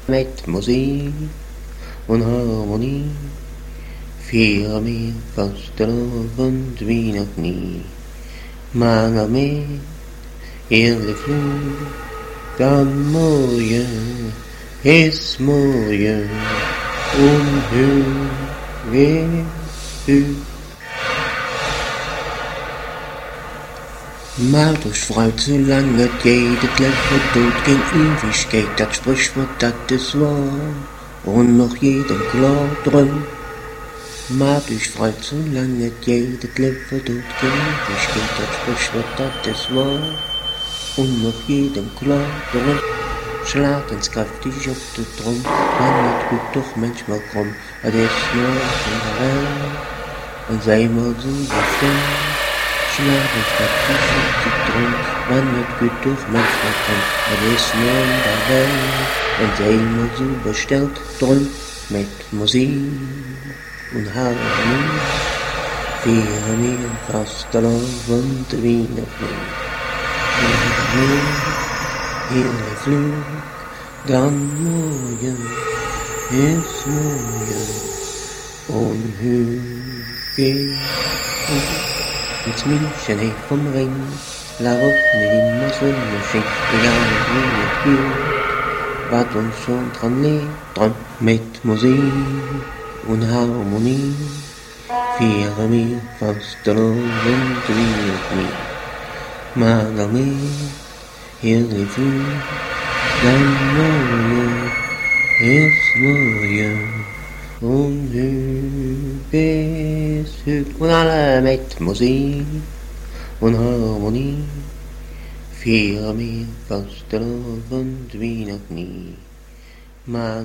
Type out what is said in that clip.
Met muziek en harmonie vieren wir vastelavond wie nog nie. Maar met heerlijk vloed, dan morgen is morgen onheugelijk. Maar dus fruit, zolang het geht, het leven dood, geen Ewigkeit, dat Sprichwort, dat is wahr, und noch jedem klar drum. Maar dus fruit, zolang het geht, het leven dood, geen Ewigkeit, dat Sprichwort, dat is wahr, und noch jedem klar drum. Schlag uns kräftig auf den Drum, man wird gut doch manchmal krumm, es ist nur in der Welt, und sei mal so bestimmt. Schlag uns kräftig auf den Drum, man wird gut doch manchmal krumm, es ist nur in der Welt, und sei mal so bestellt drum, mit Musik und Harmonie, vieren wir Fastelavond wie noch nie. Heerlijk vloed, dan morgen is morgen onheugelijk. Het München heeft vom Ring, waarop nu immer Sonnenschein, egal wie het geht, wat ons schon dran lebt, dran met muziek en harmonie, vieren wir vastelavond wie nog nie. Maar daarmee heerlijk vloed, dan morgen is morgen onheugelijk. En alle met muziek en harmonie vieren wir vastelavond wie nog nie. Maar